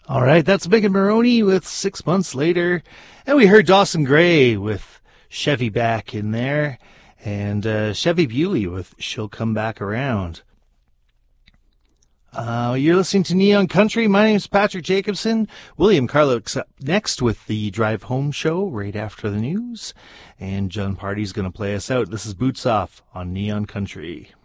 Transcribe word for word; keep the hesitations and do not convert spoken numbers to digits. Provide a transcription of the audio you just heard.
All right, that's Megan Maroney with Six Months Later. And we heard Dawson Gray with Chevy back in there. And uh, Chevy Bewley with She'll Come Back Around. Uh, you're listening to Neon Country. My name is Patrick Jacobson. William Carlock's up next with the Drive Home Show right after the news. And John Party's going to play us out. This is Boots Off on Neon Country.